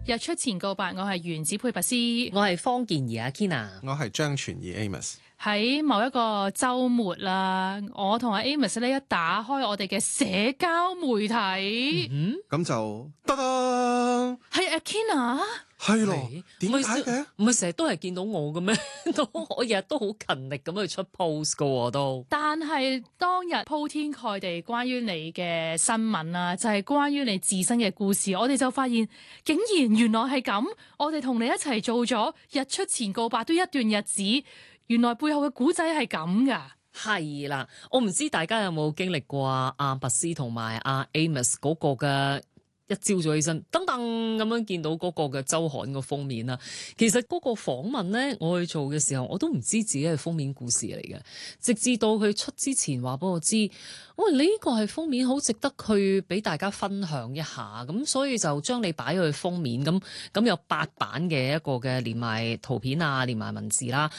日出前告白，我係原子佩拔斯， 我係方健儀阿 Kina， 我係張傳義 Amos。 喺某一個週末啦，我同阿 Amos 咧一打開我哋嘅社交媒體， 咁就得啦， 係阿 Kina， 係咯，點解嘅？ 唔係成日都係見到我嘅咩？我日日都好勤力咁去出 post 噶喎都。 但係當日鋪天蓋地關於你嘅新聞啊，就係關於你自身嘅故事，我哋就發現竟然原來係咁，我哋同你一齊做咗日出前告白都一段日子。原來背後嘅古仔係咁噶， 係啦，我唔知大家有冇經歷過阿拔斯同埋阿 Amos 嗰個嘅一朝早起身，噔噔咁樣見到嗰個嘅週刊個封面啦。其實嗰個訪問咧，我去做嘅時候，我都唔知自己係封面故事嚟嘅，直至到佢出之前話俾我知，喂，呢個係封面，好值得去俾大家分享一下，咁所以就將你擺去封面，咁有8版嘅一個嘅連埋圖片啊，連埋文字啦。